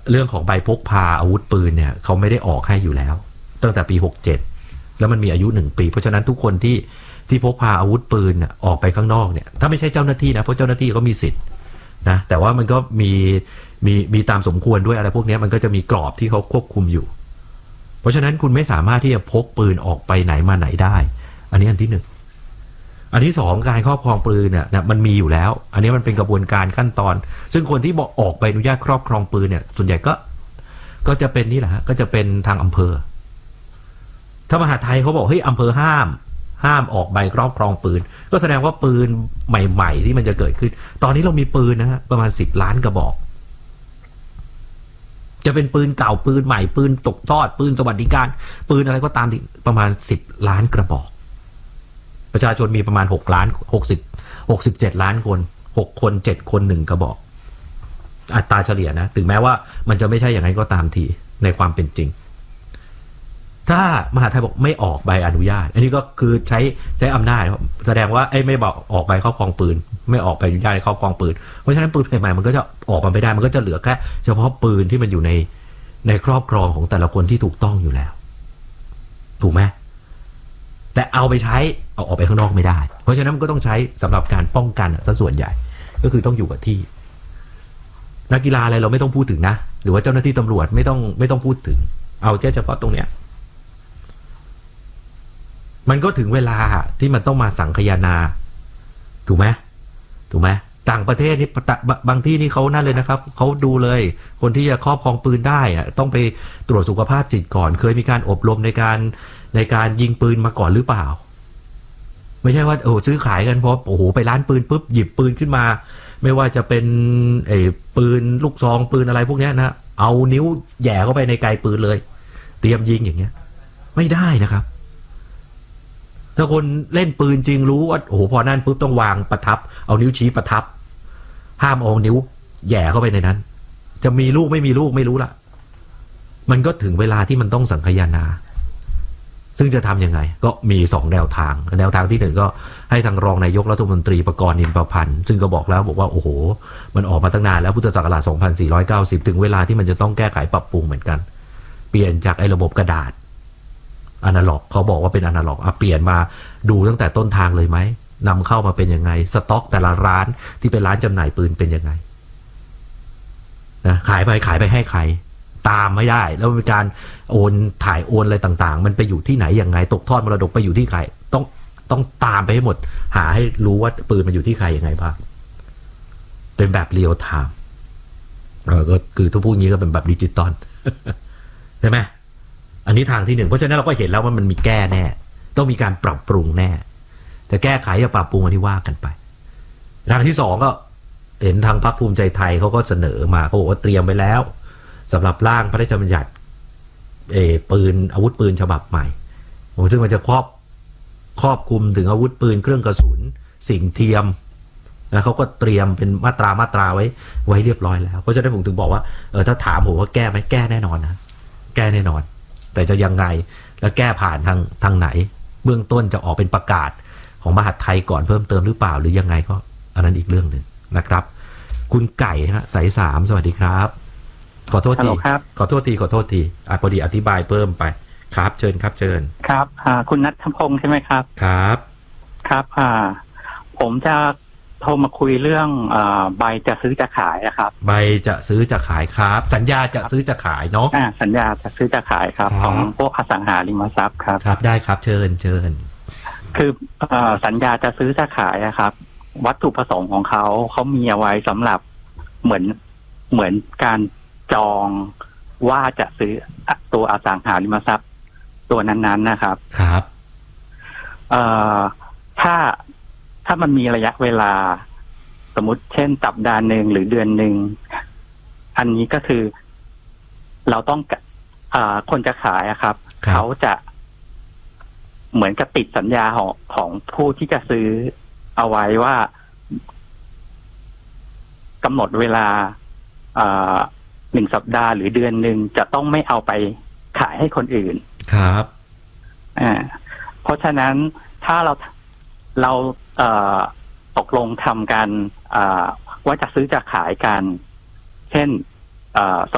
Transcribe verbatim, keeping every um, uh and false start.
เรื่องของใบพกพาอาวุธปืนเนี่ยเขาไม่ได้ออกให้อยู่แล้วตั้งแต่ปีหกเจ็ดแล้วมันมีอายุหนึ่งปีเพราะฉะนั้นทุกคนที่ที่พกพาอาวุธปืนออกไปข้างนอกเนี่ยถ้าไม่ใช่เจ้าหน้าที่นะเพราะเจ้าหน้าที่ก็มีสิทธิ์นะแต่ว่ามันก็มีมีมีตามสมควรด้วยอะไรพวกนี้มันก็จะมีกรอบที่เขาควบคุมอยู่เพราะฉะนั้นคุณไม่สามารถที่จะพกปืนออกไปไหนมาไหนได้อันนี้อันที่หนึ่งอันที่สองการครอบครองปืนเนี่ยนะมันมีอยู่แล้วอันนี้มันเป็นกระบวนการขั้นตอนซึ่งคนที่บอกออกใบอนุญาตครอบครองปืนเนี่ยส่วนใหญ่ก็ก็จะเป็นนี่แหละฮะก็จะเป็นทางอำเภอถ้ามหาไทยเขาบอกเฮ้ยอำเภอห้ามห้ามออกใบครอบครองปืนก็แสดงว่าปืนใหม่ๆที่มันจะเกิดขึ้นตอนนี้เรามีปืนนะฮะประมาณสิบล้านกระบอกจะเป็นปืนเก่าปืนใหม่ปืนตกทอดปืนสวัสดิการปืนอะไรก็ตามประมาณสิบล้านกระบอกประชาชนมีประมาณหกล้านหกสิบ หกสิบเจ็ดล้านคนหกคนเจ็ดคนหนึ่งกระบอกอัตราเฉลี่ยนะถึงแม้ว่ามันจะไม่ใช่อย่างนั้นก็ตามทีในความเป็นจริงถ้ามหาไทยบอกไม่ออกใบอนุญาตอันนี้ก็คือใช้ใช้อำนาจแสดงว่าไอ้ไม่บอกออกใบครอบครองปืนไม่ออกใบอนุญาตในครอบครองปืนเพราะฉะนั้นปืนใหม่ๆมันก็จะออกมาไม่ได้มันก็จะเหลือแค่เฉพาะปืนที่มันอยู่ในในครอบครองของแต่ละคนที่ถูกต้องอยู่แล้วถูกไหมแต่เอาไปใช้เอาออกไปข้างนอกไม่ได้เพราะฉะนั้นมันก็ต้องใช้สำหรับการป้องกันซะส่วนใหญ่ก็คือต้องอยู่กับที่นักกีฬาอะไรเราไม่ต้องพูดถึงนะหรือว่าเจ้าหน้าที่ตำรวจไม่ต้องไม่ต้องพูดถึงเอาแค่เฉพาะตรงเนี้ยมันก็ถึงเวลาที่มันต้องมาสังคายนาถูกไหมถูกไหมต่างประเทศนี่บางที่นี่เขานั่นเลยนะครับเขาดูเลยคนที่จะครอบครองปืนได้อะต้องไปตรวจสุขภาพจิตก่อนเคยมีการอบรมในการในการยิงปืนมาก่อนหรือเปล่าไม่ใช่ว่าโอ้ซื้อขายกันเพราะโอ้โหไปร้านปืนปุ๊บหยิบปืนขึ้นมาไม่ว่าจะเป็นไอ้ปืนลูกซองปืนอะไรพวกนี้นะเอานิ้วแหย่เข้าไปในไกปืนเลยเตรียมยิงอย่างเงี้ยไม่ได้นะครับถ้าคนเล่นปืนจริงรู้ว่าโอ้โหพอนั่นปุ๊บต้องวางประทับเอานิ้วชี้ประทับห้ามเอานิ้วแหย่เข้าไปในนั้นจะมีลูกไม่มีลูกไม่รู้ละมันก็ถึงเวลาที่มันต้องสังคายนาซึ่งจะทำยังไงก็มีสองแนวทางแนวทางที่หนึ่งก็ให้ทางรองนายกรัฐมนตรีประกรณ์นินประพันธ์ซึ่งก็บอกแล้วบอกว่าโอ้โหมันออกมาตั้งนานแล้วพุทธศักราชสองพันสี่ร้อยเก้าสิบถึงเวลาที่มันจะต้องแก้ไขปรับปรุงเหมือนกันเปลี่ยนจากไอ้ระบบกระดาษอนาล็อกเขาบอกว่าเป็นอนาล็อกอ่ะเปลี่ยนมาดูตั้งแต่ต้นทางเลยไหมนำเข้ามาเป็นยังไงสต็อกแต่ละร้านที่เป็นร้านจำหน่ายปืนเป็นยังไงนะขายไปขายไปให้ใครตามไม่ได้แล้วมีการโอนถ่ายโอนอะไรต่างๆมันไปอยู่ที่ไหนยังไงตกทอดมรดกไปอยู่ที่ใครต้องต้องตามไปให้หมดหาให้รู้ว่าปืนมันอยู่ที่ใครยังไงบ้างเป็นแบบเรียลไทม์เออก็คือถ้าพูดงี้ก็เป็นแบบดิจิตอลใช่ไหมอันนี้ทางที่หนึ่งเพราะฉะนั้นเราก็เห็นแล้วว่ามันมีแก้แน่ต้องมีการปรับปรุงแน่จะแก้ไขจะปรับปรุงอันที่ว่ากันไปทางที่สองก็เห็นทางพรรคภูมิใจไทยเขาก็เสนอมาเขาบอกว่าเตรียมไปแล้วสำหรับร่างพระราชบัญญัติเออปืนอาวุธปืนฉบับใหม่ซึ่งมันจะครอบครอบคลุมถึงอาวุธปืนเครื่องกระสุนสิ่งเทียมแล้วเขาก็เตรียมเป็นมาตรามาตราไว้ไว้เรียบร้อยแล้วเพราะฉะนั้นผมถึงบอกว่าเออถ้าถามผมว่าแก้ไหมแก้แน่นอนนะแก้แน่นอนแต่จะยังไงแล้วแก้ผ่านทางทางไหนเบื้องต้นจะออกเป็นประกาศของมหาดไทยก่อนเพิ่มเติมหรือเปล่าหรือยังไงก็อันนั้นอีกเรื่องหนึ่งนะครับคุณไก่ฮะสายสามสวัสดีครับขอโทษทีขอโทษทีขอโทษทีอ่ะพอดีอธิบายเพิ่มไปครับเชิญครับเชิญครับอ่าคุณณัฐพงศ์ใช่ไหมครับครับครับอ่าผมจะโทรมาคุยเรื่องอ่าใบจะซื้อจะขายนะครับใบจะซื้อจะขายครับสัญญาจะซื้อจะขายเนาะอ่าสัญญาจะซื้อจะขายครับของพวกอสังหาริมทรัพย์ครับครับได้ครับเชิญเชิญคืออ่าสัญญาจะซื้อจะขายนะครับวัตถุประสงค์ของเขาเขามีเอาไว้สำหรับเหมือนเหมือนการจองว่าจะซื้อตัวอสังหาริมทรัพย์ตัวนั้นๆนะครับครับเอ่อถ้าถ้ามันมีระยะเวลาสมมุติเช่นสัปดาห์หนึ่งหรือเดือนหนึ่งอันนี้ก็คือเราต้องอ่าคนจะขายอะครับเขาจะเหมือนกับติดสัญญาของของผู้ที่จะซื้อเอาไว้ว่ากำหนดเวลาอ่าหนึ่งสัปดาห์หรือเดือนหนึ่งจะต้องไม่เอาไปขายให้คนอื่นครับอ่าเพราะฉะนั้นถ้าเราเราเอ่อตกลงทำกันอ่าว่าจะซื้อจะขายกันเช่นอ่าส